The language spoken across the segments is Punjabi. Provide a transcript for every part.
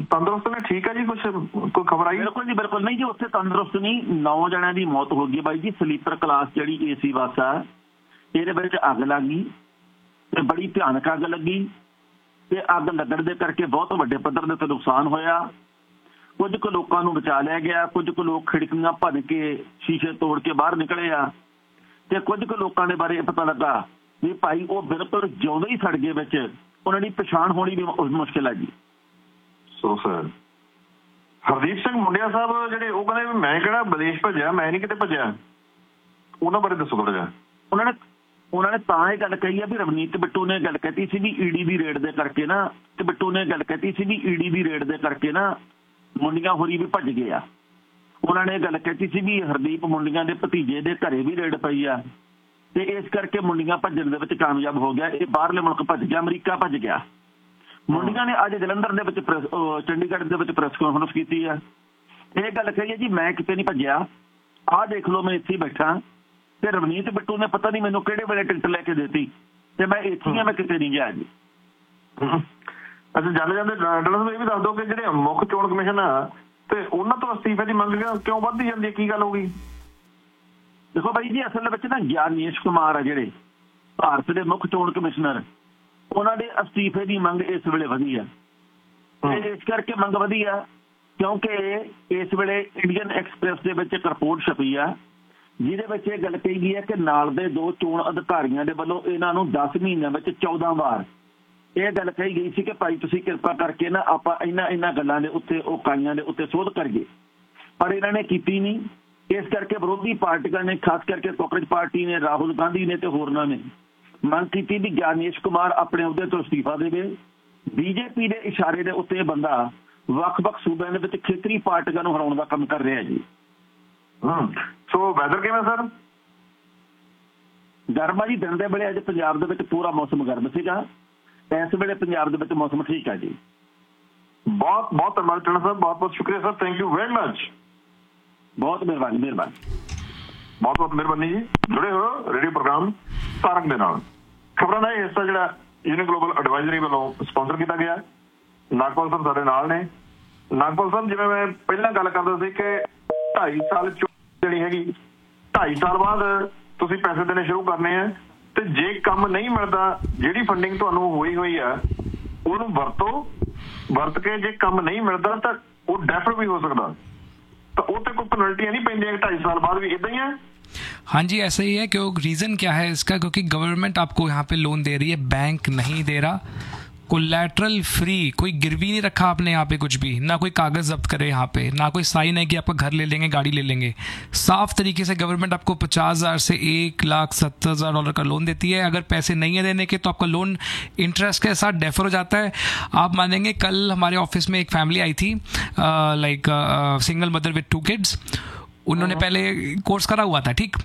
ਤੰਦਰੁਸਤ ਨੇ, ਠੀਕ ਹੈ ਜੀ? ਕੋਈ ਖਬਰ ਆਈ? ਬਿਲਕੁਲ ਜੀ, ਬਿਲਕੁਲ ਨਹੀਂ ਜੀ, ਉੱਥੇ ਤੰਦਰੁਸਤ ਨਹੀਂ, 9 ਜਣਿਆਂ ਦੀ ਮੌਤ ਹੋ ਗਈ ਬਾਈ ਜੀ। ਸਲੀਪਰ ਕਲਾਸ ਜਿਹੜੀ AC ਬੱਸ ਆ, ਇਹਦੇ ਵਿੱਚ ਅੱਗ ਲੱਗ ਗਈ ਤੇ ਬੜੀ ਭਿਆਨਕ ਅੱਗ ਲੱਗੀ ਤੇ ਅੱਗ ਲੱਗਣ ਦੇ ਕਰਕੇ ਬਹੁਤ ਵੱਡੇ ਪੱਧਰ ਦੇ ਉੱਤੇ ਨੁਕਸਾਨ ਹੋਇਆ। ਕੁਝ ਕੁ ਲੋਕਾਂ ਨੂੰ ਬਚਾ ਲਿਆ ਗਿਆ, ਕੁਝ ਕੁ ਲੋਕ ਖਿੜਕੀਆਂ ਭੰਨ ਕੇ ਸ਼ੀਸ਼ੇ ਤੋੜ ਕੇ ਬਾਹਰ ਨਿਕਲੇ ਆ ਤੇ ਕੁਝ ਕੁ ਲੋਕਾਂ ਦੇ ਬਾਰੇ ਇਹ ਪਤਾ ਲੱਗਾ ਵੀ ਭਾਈ ਉਹ ਬਿਲਕੁਲ ਜਿਉਂਦੇ ਹੀ ਸੜ ਗਏ ਵਿੱਚ, ਉਹਨਾਂ ਦੀ ਪਛਾਣ ਹੋਣੀ ਵੀ ਮੁਸ਼ਕਿਲ ਹੈ ਜੀ। ਸੋ ਸਰ ਹਰਦੀਪ ਸਿੰਘ ਮੁੰਡਿਆ ਸਾਹਿਬ ਜਿਹੜੇ ਉਹ ਕਹਿੰਦੇ ਵੀ ਮੈਂ ਕਿਹੜਾ ਵਿਦੇਸ਼ ਭੱਜਿਆ, ਮੈਂ ਨਹੀਂ ਕਿਤੇ ਭੱਜਿਆ, ਉਹਨਾਂ ਬਾਰੇ ਦੱਸੋ ਥੋੜ੍ਹਾ ਜਿਹਾ। ਉਹਨਾਂ ਨੇ ਤਾਂ ਇਹ ਗੱਲ ਕਹੀ ਆ ਵੀ ਰਵਨੀਤ ਬਿੱਟੂ ਨੇ ਗੱਲ ਕਹਿਤੀ ਸੀ ਵੀ ਈਡੀ ਦੀ ਰੇਡ ਦੇ ਕਰਕੇ ਨਾ, ਤੇ ਬਿੱਟੂ ਨੇ ਗੱਲ ਕਹਿਤੀ ਸੀ ਵੀ ਈਡੀ ਦੀ ਰੇਡ ਦੇ ਕਰਕੇ ਨਾ ਮੁੰਡੀਆਂ ਹੋਰੀ ਵੀ ਭੱਜ ਗਏ ਆ। ਉਹਨਾਂ ਨੇ ਗੱਲ ਕਹਿਤੀ ਸੀ ਵੀ ਹਰਦੀਪ ਮੁੰਡੀਆਂ ਦੇ ਭਤੀਜੇ ਦੇ ਘਰੇ ਵੀ ਰੇਡ ਪਈ ਆ ਤੇ ਇਸ ਕਰਕੇ ਮੁੰਡੀਆਂ ਭੱਜਣ ਦੇ ਵਿੱਚ ਕਾਮਯਾਬ ਹੋ ਗਿਆ, ਇਹ ਬਾਹਰਲੇ ਮੁਲਕ ਭੱਜ ਗਿਆ, ਅਮਰੀਕਾ ਭੱਜ ਗਿਆ। ਮੁੰਡੀਆਂ ਨੇ ਅੱਜ ਜਲੰਧਰ ਦੇ ਵਿੱਚ ਚੰਡੀਗੜ੍ਹ ਦੇ ਵਿੱਚ ਪ੍ਰੈਸ ਕਾਨਫਰੰਸ ਕੀਤੀ ਆ, ਇਹ ਗੱਲ ਕਹੀ ਹੈ ਜੀ ਮੈਂ ਕਿਤੇ ਨਹੀਂ ਭੱਜਿਆ, ਆਹ ਦੇਖ ਲਓ ਮੈਂ ਇੱਥੇ ਹੀ ਬੈਠਾ ਤੇ ਰਵਨੀਤ ਬਿੱਟੂ ਨੇ ਪਤਾ ਨਹੀਂ ਮੈਨੂੰ ਕਿਹੜੇ ਵੇਲੇ ਟਿਕਟ ਲੈ ਕੇ ਦਿੱਤੀ ਤੇ ਮੈਂ ਇੱਥੇ ਹੀ ਆ, ਮੈਂ ਕਿਤੇ ਨਹੀਂ ਗਿਆ ਜੀ। ਅੱਛਾ, ਜਾਂਦੇ ਡਾਕਟਰ ਸਾਹਿਬ ਇਹ ਵੀ ਦੱਸ ਦਿਓ ਕਿ ਜਿਹੜੇ ਮੁੱਖ ਚੋਣ ਕਮਿਸ਼ਨ ਆ ਤੇ ਉਹਨਾਂ ਤੋਂ ਅਸਤੀਫੇ ਦੀ ਮੰਗ ਕਿਉਂ ਵੱਧਦੀ ਜਾਂਦੀ ਹੈ, ਕੀ ਗੱਲ ਹੋ ਗਈ? ਦੇਖੋ ਬਾਈ ਜੀ, ਅਸਲ ਵਿੱਚ ਨਾ ਗਿਆਨੇਸ਼ ਕੁਮਾਰ ਆ ਜਿਹੜੇ ਭਾਰਤ ਦੇ ਮੁੱਖ ਚੋਣ ਕਮਿਸ਼ਨਰ, ਉਹਨਾਂ ਦੇ ਅਸਤੀਫੇ ਦੀ ਮੰਗ ਇਸ ਵੇਲੇ ਵਧੀ ਆ। ਇਸ ਕਰਕੇ ਮੰਗ ਵਧੀ ਆ ਕਿਉਂਕਿ ਇਸ ਵੇਲੇ ਇੰਡੀਅਨ ਐਕਸਪ੍ਰੈਸ ਦੇ ਵਿੱਚ ਇੱਕ ਰਿਪੋਰਟ ਛਪੀ ਆ ਜਿਹਦੇ ਵਿੱਚ ਇਹ ਗੱਲ ਕਹੀ ਗਈ ਹੈ ਕਿ ਨਾਲ ਦੇ 2 ਚੋਣ ਅਧਿਕਾਰੀਆਂ ਦੇ ਵੱਲੋਂ ਇਹਨਾਂ ਨੂੰ 10 ਮਹੀਨਿਆਂ ਵਿੱਚ 14 ਵਾਰ ਇਹ ਗੱਲ ਕਹੀ ਗਈ ਸੀ ਕਿ ਭਾਈ ਤੁਸੀਂ ਕਿਰਪਾ ਕਰਕੇ ਨਾ ਆਪਾਂ ਇਹਨਾਂ ਗੱਲਾਂ ਦੇ ਉੱਤੇ ਉਕਾਈਆਂ ਦੇ ਉੱਤੇ ਸੋਧ ਕਰੀਏ, ਪਰ ਇਹਨਾਂ ਨੇ ਕੀਤੀ ਨਹੀਂ। ਇਸ ਕਰਕੇ ਵਿਰੋਧੀ ਪਾਰਟੀਆਂ ਨੇ, ਖਾਸ ਕਰਕੇ ਕਾਂਗਰਸ ਪਾਰਟੀ ਨੇ, ਰਾਹੁਲ ਗਾਂਧੀ ਨੇ ਤੇ ਹੋਰਨਾਂ ਨੇ ਮੰਗ ਕੀਤੀ ਵੀ ਗਿਆਨੇਸ਼ ਕੁਮਾਰ ਆਪਣੇ ਅਹੁਦੇ ਤੋਂ ਅਸਤੀਫਾ ਦੇਵੇ। BJP ਦੇ ਇਸ਼ਾਰੇ ਦੇ ਉੱਤੇ ਇਹ ਬੰਦਾ ਵੱਖ-ਵੱਖ ਸੂਬਿਆਂ ਦੇ ਵਿੱਚ ਖੇਤਰੀ ਪਾਰਟੀਆਂ ਨੂੰ ਹਰਾਉਣ ਦਾ ਕੰਮ ਕਰ ਰਿਹਾ ਜੀ। ਸੋ ਵੈਦਰ ਕਿਵੇਂ ਸਰ? ਗਰਮ ਆ ਜੀ, ਦਿਨ ਦੇ ਵੇਲੇ ਅੱਜ ਪੰਜਾਬ ਦੇ ਵਿੱਚ ਪੂਰਾ ਮੌਸਮ ਗਰਮ ਸੀਗਾ, ਇਸ ਵੇਲੇ ਪੰਜਾਬ ਦੇ ਵਿੱਚ ਮੌਸਮ ਠੀਕ ਹੈ ਜੀ। ਬਹੁਤ ਬਹੁਤ ਧੰਨਵਾਦ ਟਣਾ ਸਾਹਿਬ, ਬਹੁਤ ਬਹੁਤ ਸ਼ੁਕਰੀਆ sir, thank you very much. ਬਹੁਤ ਮਿਹਰਬਾਨੀ, ਬਹੁਤ ਬਹੁਤ ਮਿਹਰਬਾਨੀ ਜੀ। ਜੁੜੇ ਹੋ ਰੇਡੀਓ ਪ੍ਰੋਗਰਾਮ ਸਾਰੰਗ ਦੇ ਨਾਲ। ਖਬਰਾਂ ਦਾ ਇਹ ਹਿੱਸਾ ਜਿਹੜਾ ਯੂਨੀ ਗਲੋਬਲ ਐਡਵਾਈਜ਼ਰੀ ਵੱਲੋਂ ਸਪਾਂਸਰ ਕੀਤਾ ਗਿਆ। ਨਾਗਪਾਲ ਸਾਹਿਬ ਸਾਡੇ ਨਾਲ ਨੇ। ਨਾਗਪਾਲ ਸਾਹਿਬ, ਜਿਵੇਂ ਮੈਂ ਪਹਿਲਾਂ ਗੱਲ ਕਰਦਾ ਸੀ ਕਿ 2.5 ਸਾਲ ਜਿਹੜੀ ਹੈਗੀ, 2.5 ਸਾਲ ਬਾਅਦ ਤੁਸੀਂ ਪੈਸੇ ਦੇਣੇ ਸ਼ੁਰੂ ਕਰਨੇ ਆ ਤੇ ਜੇ ਕੰਮ ਨਹੀਂ ਮਿਲਦਾ, ਜਿਹੜੀ ਫੰਡਿੰਗ ਤੁਹਾਨੂੰ ਹੋਈ ਆ ਉਹਨੂੰ ਵਰਤ ਕੇ ਜੇ ਕੰਮ ਨਹੀਂ ਮਿਲਦਾ ਤਾਂ ਉਹ ਡੈਫਰ ਵੀ ਹੋ ਸਕਦਾ, तो उससे कोई पेनल्टी नहीं पेंदी 2.5 साल बाद भी इतना ही है? हाँ जी, ऐसा ही है। क्यों, रीज़न क्या है इसका? क्योंकि गवर्नमेंट आपको यहाँ पे लोन दे रही है, बैंक नहीं दे रहा, कोलैटरल फ्री, कोई गिरवी नहीं रखा आपने यहाँ पे कुछ भी, ना कोई कागज़ जब्त करे यहाँ पे, ना कोई साइन है कि आपका घर ले लेंगे, गाड़ी ले लेंगे। साफ तरीके से गवर्नमेंट आपको 50,000 से $1,70,000 का लोन देती है। अगर पैसे नहीं है देने के तो आपका लोन इंटरेस्ट के साथ डेफर हो जाता है। आप मानेंगे, कल हमारे ऑफिस में एक फैमिली आई थी, like single mother with 2 kids. उन्होंने पहले कोर्स करा हुआ था, ठीक,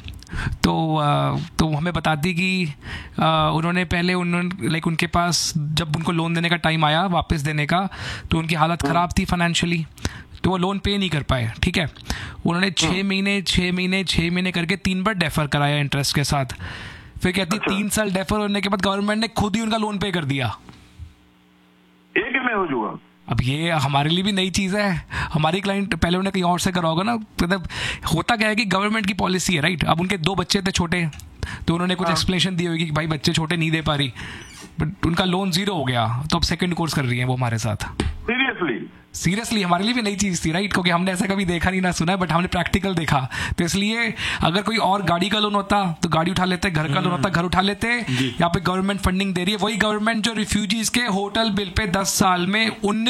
तो हमें बताती कि उन्होंने लाइक उनके पास जब उनको लोन देने का टाइम आया वापस देने का, तो उनकी हालत ख़राब थी फाइनेंशियली, तो वो लोन पे नहीं कर पाए। ठीक है, उन्होंने 6 महीने करके 3 बार डेफर कराया इंटरेस्ट के साथ। फिर कहती 3 साल डेफर होने के बाद गवर्नमेंट ने खुद ही उनका लोन पे कर दिया। एक में हो जाएगा। अब ये हमारे लिए भी नई चीज़ है। हमारी क्लाइंट पहले उन्हें कहीं और से करा होगा ना, मतलब होता क्या है कि गवर्नमेंट की पॉलिसी है, राइट। अब उनके 2 बच्चे थे छोटे, तो उन्होंने कुछ एक्सप्लेनेशन दी होगी कि भाई बच्चे छोटे नहीं दे पा रही, बट उनका लोन 0 हो गया, तो अब सेकंड कोर्स कर रही है वो हमारे साथ। सीरियसली हमारे लिए भी नई चीज़ थी, राइट, क्योंकि हमने ऐसा कभी देखा नहीं ना सुना है, बट हमने प्रैक्टिकल देखा। तो इसलिए अगर कोई और गाड़ी का लोन होता तो गाड़ी उठा लेते, घर का लोन होता घर उठा लेते। यहाँ पे गवर्नमेंट फंडिंग दे रही है, वही गवर्नमेंट जो रिफ्यूजीज के होटल बिल पे 10 साल में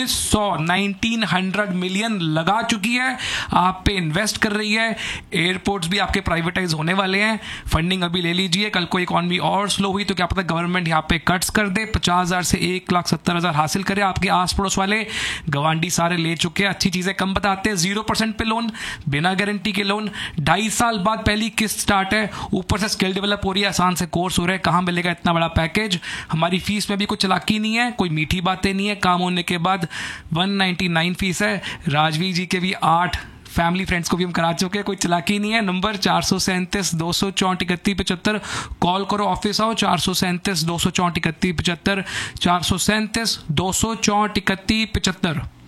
1900 मिलियन लगा चुकी है, आप पे इन्वेस्ट कर रही है। एयरपोर्ट्स भी आपके प्राइवेटाइज होने वाले हैं, फंडिंग अभी ले लीजिए। कल को इकॉनमी और स्लो हुई तो क्या पता गवर्नमेंट यहाँ पे कट्स कर दे, 50,000 से 1,70,000 हासिल करे। आपके आस पड़ोस वाले गवांडी सारे ले चुके हैं, अच्छी चीजें कम बताते हैं। 0% पे लोन, बिना गारंटी के लोन, 2.5 साल बाद पहली किस्त स्टार्ट है, ऊपर से स्किल डेवलप हो रही है, आसान से कोर्स हो रहे हैं। कहाँ मिलेगा इतना बड़ा पैकेज? हमारी फीस में भी कोई चालाकी नहीं है, कोई मीठी बातें नहीं है। काम होने के बाद 199 फीस है। राजवीर जी के भी 8 फैमिली फ्रेंड्स को भी हम करा चुके हैं, कोई चालाकी नहीं है। नंबर 437 264 31 75, कॉल करो, ऑफिस आओ। 437 264 31 75, 437 264 31 75।